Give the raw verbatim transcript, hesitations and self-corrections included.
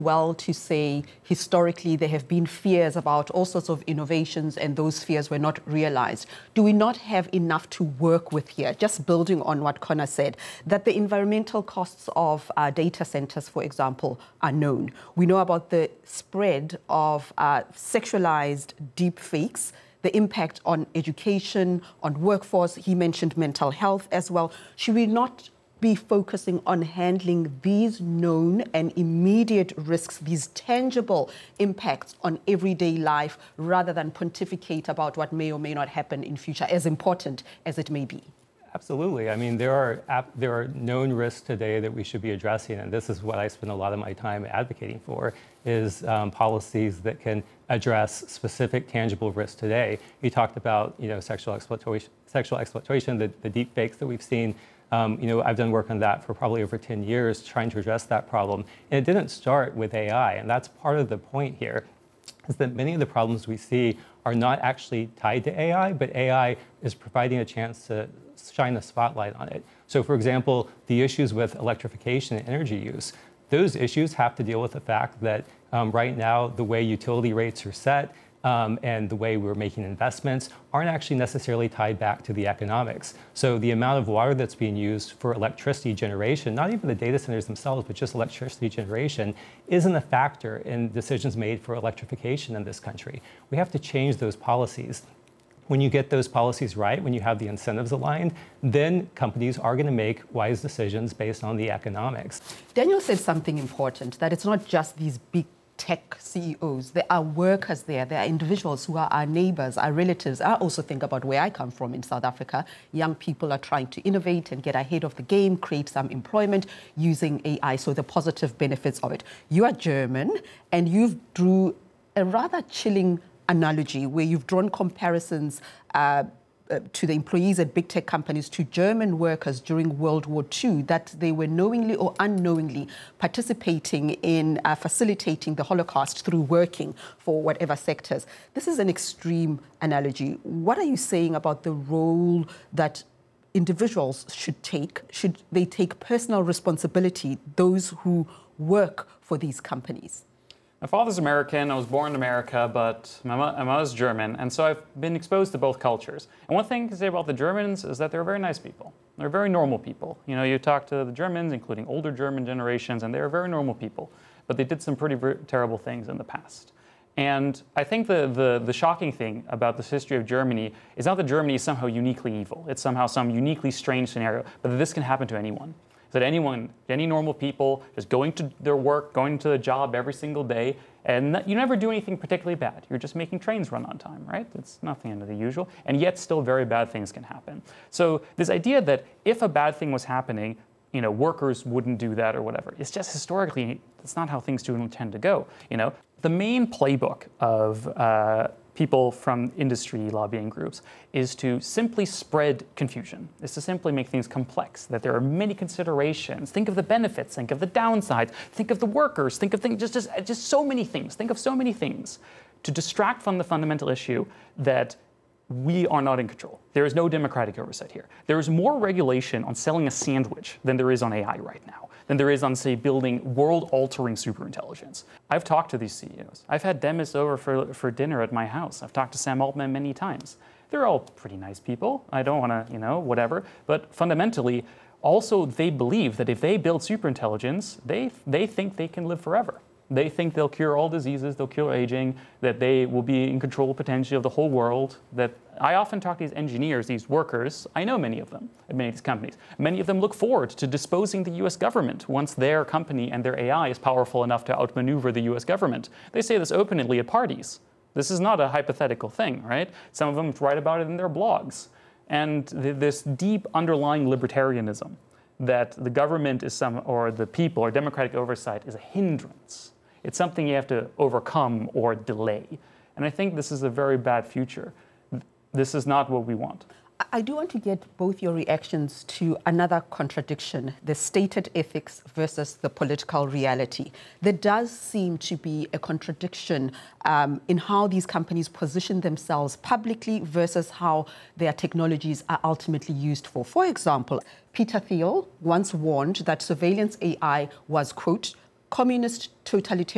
well to say historically there have been fears about all sorts of innovations and those fears were not realized. Do we not have enough to work with here? Just building on what Connor said, that the environmental costs of uh, data centers, for example, are known. We know about the spread of uh, sexualized deep fakes, the impact on education, on workforce. He mentioned mental health as well. Should we not be focusing on handling these known and immediate risks, these tangible impacts on everyday life, rather than pontificate about what may or may not happen in future, as important as it may be? Absolutely. I mean, there are there are known risks today that we should be addressing, and this is what I spend a lot of my time advocating for, is um, policies that can address specific tangible risks today. You talked about, you know, sexual exploitation, sexual exploitation, the, the deep fakes that we've seen. Um, you know, I've done work on that for probably over ten years, trying to address that problem. And it didn't start with A I, and that's part of the point here, is that many of the problems we see are not actually tied to A I, but A I is providing a chance to shine a spotlight on it. So for example, the issues with electrification and energy use, those issues have to deal with the fact that um, right now the way utility rates are set um, and the way we're making investments aren't actually necessarily tied back to the economics. So the amount of water that's being used for electricity generation, not even the data centers themselves, but just electricity generation, isn't a factor in decisions made for electrification in this country. We have to change those policies. When you get those policies right, when you have the incentives aligned, then companies are going to make wise decisions based on the economics. Daniel said something important, that it's not just these big tech C E Os. There are workers there. There are individuals who are our neighbors, our relatives. I also think about where I come from in South Africa. Young people are trying to innovate and get ahead of the game, create some employment using A I, so the positive benefits of it. You are German, and you've drew a rather chilling analogy where you've drawn comparisons uh, uh, to the employees at big tech companies to German workers during World War Two, that they were knowingly or unknowingly participating in uh, facilitating the Holocaust through working for whatever sectors. This is an extreme analogy. What are you saying about the role that individuals should take? Should they take personal responsibility, those who work for these companies? My father's American, I was born in America, but my, mo my mother's German, and so I've been exposed to both cultures. And one thing to say about the Germans is that they're very nice people. They're very normal people. You know, you talk to the Germans, including older German generations, and they're very normal people. But they did some pretty terrible things in the past. And I think the, the, the shocking thing about this history of Germany is not that Germany is somehow uniquely evil. It's somehow some uniquely strange scenario, but that this can happen to anyone. That anyone, any normal people, just going to their work, going to the job every single day, and you never do anything particularly bad. You're just making trains run on time, right? It's nothing out of the usual, and yet still very bad things can happen. So this idea that if a bad thing was happening, you know, workers wouldn't do that or whatever, it's just historically, that's not how things do tend to go, you know? The main playbook of uh, people from industry lobbying groups is to simply spread confusion, is to simply make things complex, that there are many considerations. Think of the benefits, think of the downsides, think of the workers, think of things, just, just, just so many things, think of so many things to distract from the fundamental issue that we are not in control. There is no democratic oversight here. There is more regulation on selling a sandwich than there is on A I right now, than there is on, say, building world-altering superintelligence. I've talked to these C E Os. I've had Demis over for, for dinner at my house. I've talked to Sam Altman many times. They're all pretty nice people. I don't want to, you know, whatever. But fundamentally, also they believe that if they build superintelligence, they, they think they can live forever. They think they'll cure all diseases, they'll cure aging, that they will be in control potentially of the whole world. That I often talk to these engineers, these workers, I know many of them at many of these companies. Many of them look forward to disposing the U S government once their company and their A I is powerful enough to outmaneuver the U S government. They say this openly at parties. This is not a hypothetical thing, right? Some of them write about it in their blogs. And th this deep underlying libertarianism that the government is some, or the people, or democratic oversight is a hindrance. It's something you have to overcome or delay. And I think this is a very bad future. This is not what we want. I do want to get both your reactions to another contradiction, the stated ethics versus the political reality. There does seem to be a contradiction um, in how these companies position themselves publicly versus how their technologies are ultimately used for. For example, Peter Thiel once warned that surveillance A I was, quote, communist totalitarian